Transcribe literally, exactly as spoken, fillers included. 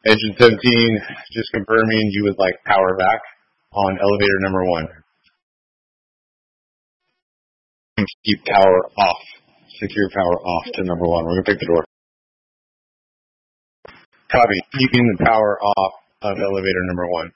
Engine seventeen, just confirming you would like power back on elevator number one. Keep power off. Secure power off to number one. We're going to pick the door. Copy. Keeping the power off of elevator number one.